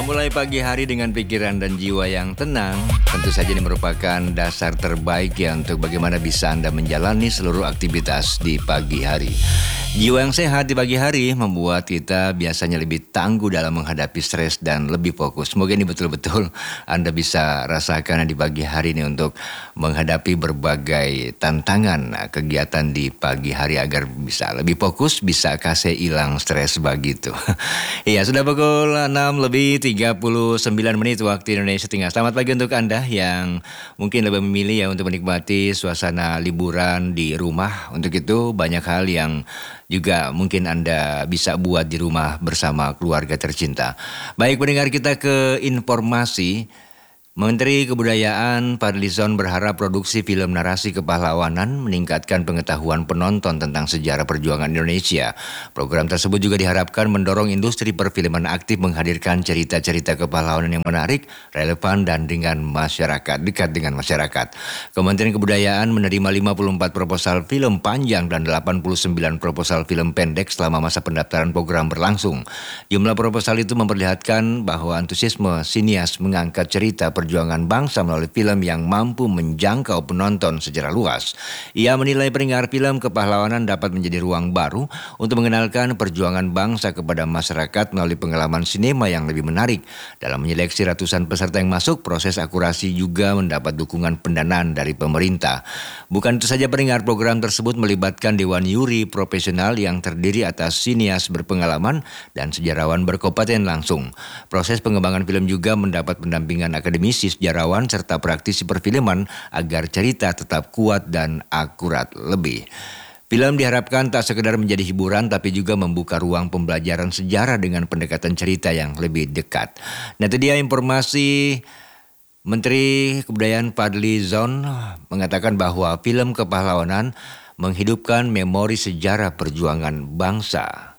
Memulai pagi hari dengan pikiran dan jiwa yang tenang, tentu saja ini merupakan dasar terbaik ya untuk bagaimana bisa Anda menjalani seluruh aktivitas di pagi hari. Jiwa yang sehat di pagi hari membuat kita biasanya lebih tangguh dalam menghadapi stres dan lebih fokus. Semoga ini betul-betul Anda bisa rasakan di pagi hari ini untuk menghadapi berbagai tantangan kegiatan di pagi hari agar bisa lebih fokus, bisa kasih hilang stres begitu. Iya, sudah pukul 6:39 waktu Indonesia Tengah. Selamat pagi untuk Anda yang mungkin lebih memilih ya untuk menikmati suasana liburan di rumah. Untuk itu banyak hal yang juga mungkin Anda bisa buat di rumah bersama keluarga tercinta. Baik, pendengar, kita ke informasi. Menteri Kebudayaan Fadlizon berharap produksi film narasi kepahlawanan meningkatkan pengetahuan penonton tentang sejarah perjuangan Indonesia. Program tersebut juga diharapkan mendorong industri perfilman aktif menghadirkan cerita-cerita kepahlawanan yang menarik, relevan, dan dekat dengan masyarakat. Kementerian Kebudayaan menerima 54 proposal film panjang dan 89 proposal film pendek selama masa pendaftaran program berlangsung. Jumlah proposal itu memperlihatkan bahwa antusiasme sinias mengangkat cerita perjuangan bangsa melalui film yang mampu menjangkau penonton secara luas. Ia menilai pendengar film kepahlawanan dapat menjadi ruang baru untuk mengenalkan perjuangan bangsa kepada masyarakat melalui pengalaman sinema yang lebih menarik. Dalam menyeleksi ratusan peserta yang masuk, proses akurasi juga mendapat dukungan pendanaan dari pemerintah. Bukan itu saja, pendengar, program tersebut melibatkan Dewan Juri profesional yang terdiri atas sinias berpengalaman dan sejarawan berkompetensi langsung. Proses pengembangan film juga mendapat pendampingan akademisi, sejarawan, serta praktisi perfilman agar cerita tetap kuat dan akurat lebih. Film diharapkan tak sekedar menjadi hiburan tapi juga membuka ruang pembelajaran sejarah dengan pendekatan cerita yang lebih dekat. Nah, itu dia informasi. Menteri Kebudayaan Fadlizon mengatakan bahwa film kepahlawanan menghidupkan memori sejarah perjuangan bangsa.